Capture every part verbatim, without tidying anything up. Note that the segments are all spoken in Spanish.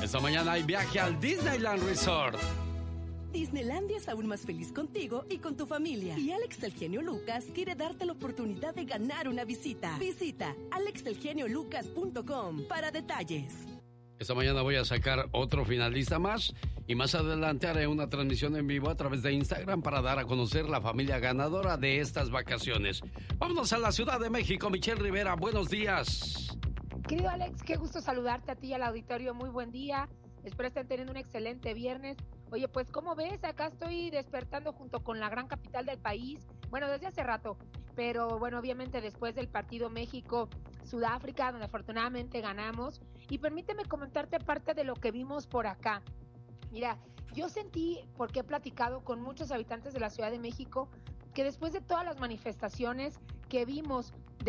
Esta mañana hay viaje al Disneyland Resort. Disneylandia es aún más feliz contigo y con tu familia. Y Alex el Genio Lucas quiere darte la oportunidad de ganar una visita. Visita alex el genio lucas punto com para detalles. Esta mañana voy a sacar otro finalista más y más adelante haré una transmisión en vivo a través de Instagram para dar a conocer la familia ganadora de estas vacaciones. Vámonos a la Ciudad de México. Michelle Rivera, buenos días. Querido Alex, qué gusto saludarte a ti y al auditorio. Muy buen día. Espero estén teniendo un excelente viernes. Oye, pues, ¿cómo ves? Acá estoy despertando junto con la gran capital del país. Bueno, desde hace rato, pero bueno, obviamente después del partido México-Sudáfrica, donde afortunadamente ganamos. Y permíteme comentarte parte de lo que vimos por acá. Mira, yo sentí, porque he platicado con muchos habitantes de la Ciudad de México, que después de todas las manifestaciones que vimos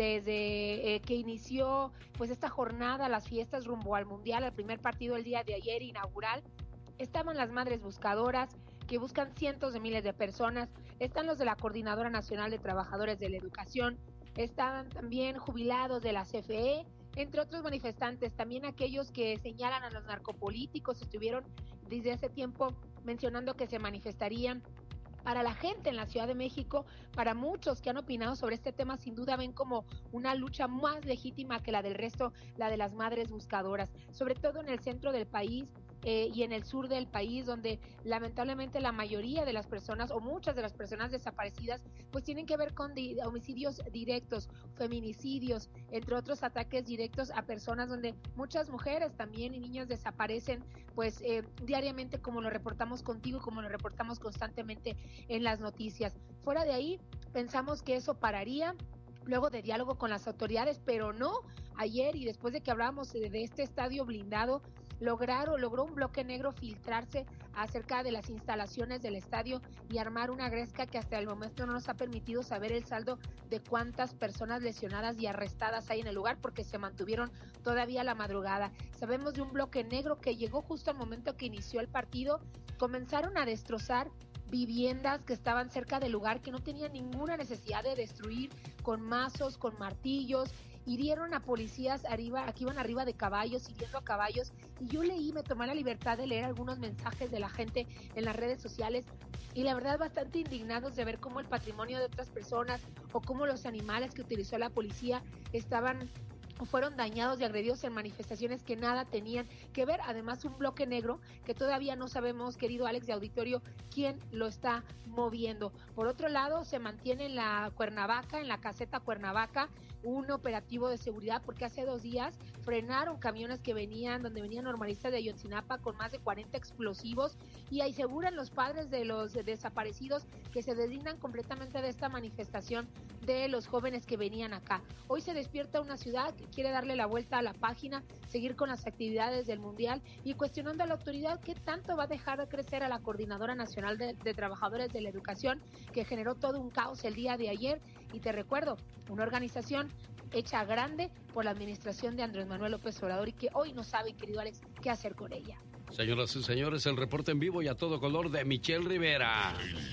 desde eh, que inició pues esta jornada, las fiestas rumbo al Mundial, el primer partido el día de ayer inaugural, estaban las madres buscadoras que buscan cientos de miles de personas, están los de la Coordinadora Nacional de Trabajadores de la Educación, están también jubilados de la C F E, entre otros manifestantes, también aquellos que señalan a los narcopolíticos, estuvieron desde hace tiempo mencionando que se manifestarían. Para la gente en la Ciudad de México, para muchos que han opinado sobre este tema, sin duda ven como una lucha más legítima que la del resto, la de las madres buscadoras, sobre todo en el centro del país eh, y en el sur del país, donde lamentablemente la mayoría de las personas o muchas de las personas desaparecidas pues tienen que ver con di- homicidios directos, feminicidios, entre otros ataques directos a personas donde muchas mujeres también y niños desaparecen pues eh, diariamente, como lo reportamos contigo, como lo reportamos constantemente en las noticias. Fuera de ahí, pensamos que eso pararía luego de diálogo con las autoridades, pero no. Ayer, y después de que hablábamos de, de este estadio blindado, lograron, logró un bloque negro filtrarse acerca de las instalaciones del estadio y armar una gresca que hasta el momento no nos ha permitido saber el saldo de cuántas personas lesionadas y arrestadas hay en el lugar, porque se mantuvieron todavía la madrugada. Sabemos de un bloque negro que llegó justo al momento que inició el partido, comenzaron a destrozar viviendas que estaban cerca del lugar, que no tenían ninguna necesidad de destruir, con mazos, con martillos, hirieron a policías arriba, aquí iban arriba de caballos, hiriendo a caballos, y yo leí, me tomé la libertad de leer algunos mensajes de la gente en las redes sociales, y la verdad bastante indignados de ver cómo el patrimonio de otras personas, o cómo los animales que utilizó la policía estaban o fueron dañados y agredidos en manifestaciones que nada tenían que ver. Además, un bloque negro que todavía no sabemos, querido Alex de auditorio, quién lo está moviendo. Por otro lado, se mantiene en la Cuernavaca, en la caseta Cuernavaca, un operativo de seguridad, porque hace dos días frenaron camiones que venían, donde venían normalistas de Ayotzinapa con más de cuarenta explosivos, y aseguran los padres de los desaparecidos que se deslindan completamente de esta manifestación de los jóvenes que venían acá. Hoy se despierta una ciudad que quiere darle la vuelta a la página, seguir con las actividades del Mundial y cuestionando a la autoridad qué tanto va a dejar de crecer a la Coordinadora Nacional de, de Trabajadores de la Educación, que generó todo un caos el día de ayer. Y te recuerdo, una organización hecha grande por la administración de Andrés Manuel López Obrador y que hoy no sabe, querido Alex, qué hacer con ella. Señoras y señores, el reporte en vivo y a todo color de Michelle Rivera.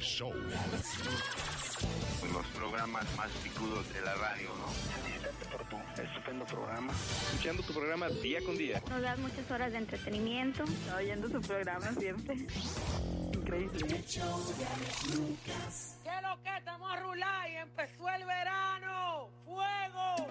Los programas más picudos de la radio, ¿no? Por tu estupendo programa. Escuchando tu programa día con día. Nos das muchas horas de entretenimiento. Estoy oyendo tu programa siempre. Increíble. ¿Qué es lo que estamos a rular y empezó el verano?